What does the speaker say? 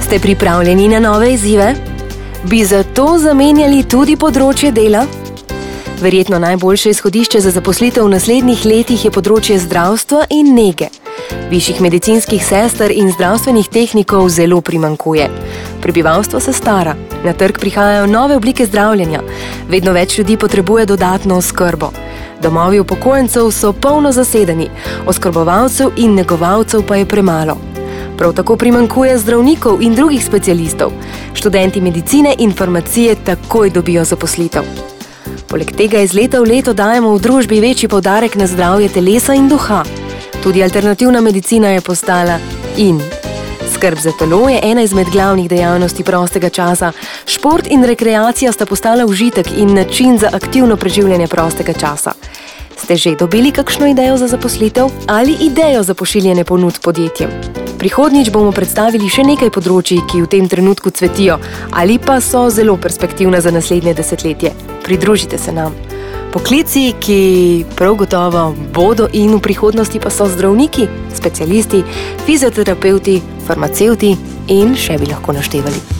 Ste pripravljeni na nove izzive? Bi zato zamenjali tudi področje dela? Verjetno najboljše izhodišče za zaposlitev v naslednjih letih je področje zdravstva in nege. Višjih medicinskih sester in zdravstvenih tehnikov zelo primanjkuje. Prebivalstvo se stara, na trg prihajajo nove oblike zdravljenja, vedno več ljudi potrebuje dodatno oskrbo. Domovi upokojencev so polno zasedeni, oskrbovalcev in negovalcev pa je premalo. Prav tako primanjkuje zdravnikov in drugih specialistov. Študenti medicine in farmacije takoj dobijo zaposlitev. Poleg tega iz leta v leto dajemo v družbi večji poudarek na zdravje telesa in duha. Tudi alternativna medicina je postala in. Skrb za telo je ena izmed glavnih dejavnosti prostega časa. Šport in rekreacija sta postala užitek in način za aktivno preživljanje prostega časa. Ste že dobili kakšno idejo za zaposlitev ali idejo za pošiljanje ponudb podjetjem? Prihodnjič bomo predstavili še nekaj področij, ki v tem trenutku cvetijo ali pa so zelo perspektivna za naslednje desetletje. Pridružite se nam. Poklici, ki prav gotovo bodo in v prihodnosti pa so zdravniki, specialisti, fizioterapevti, farmacevti in še bi lahko naštevali.